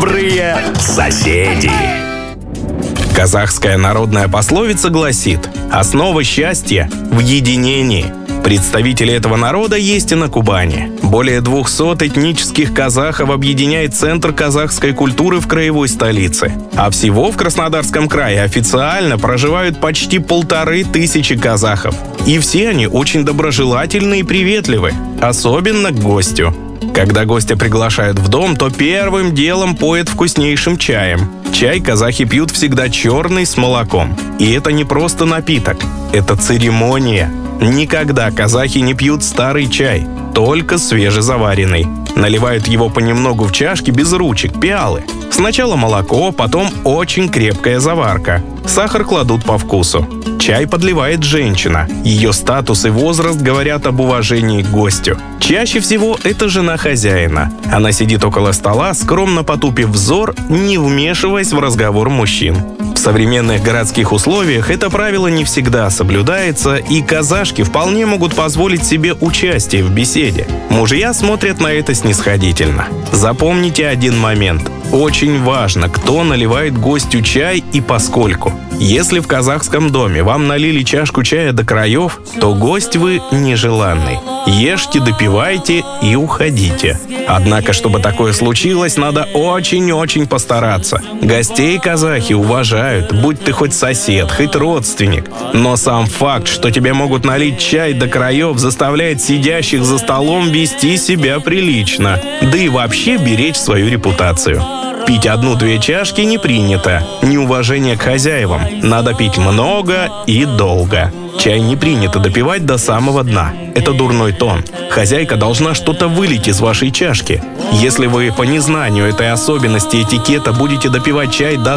Добрые соседи. Казахская народная пословица гласит: «Основа счастья в единении». Представители этого народа есть и на Кубани. Более 200 этнических казахов объединяет Центр казахской культуры в краевой столице. А всего в Краснодарском крае официально проживают почти 1500 казахов. И все они очень доброжелательны и приветливы, особенно к гостю. Когда гостя приглашают в дом, то первым делом поят вкуснейшим чаем. Чай казахи пьют всегда черный с молоком. И это не просто напиток, это церемония. Никогда казахи не пьют старый чай, только свежезаваренный. Наливают его понемногу в чашки без ручек, пиалы. Сначала молоко, потом очень крепкая заварка. Сахар кладут по вкусу. Чай подливает женщина. Ее статус и возраст говорят об уважении к гостю. Чаще всего это жена хозяина. Она сидит около стола, скромно потупив взор, не вмешиваясь в разговор мужчин. В современных городских условиях это правило не всегда соблюдается, и казашки вполне могут позволить себе участие в беседе. Мужья смотрят на это снисходительно. Запомните один момент. Очень важно, кто наливает гостю чай и поскольку. Если в казахском доме вам налили чашку чая до краев, то гость вы нежеланный. Ешьте, допивайте и уходите. Однако, чтобы такое случилось, надо очень-очень постараться. Гостей казахи уважают, будь ты хоть сосед, хоть родственник. Но сам факт, что тебе могут налить чай до краев, заставляет сидящих за столом вести себя прилично. Да и вообще беречь свою репутацию. Пить 1-2 чашки не принято. Неуважение к хозяевам. Надо пить много и долго. Чай не принято допивать до самого дна. Это дурной тон. Хозяйка должна что-то вылить из вашей чашки. Если вы по незнанию этой особенности этикета будете допивать чай до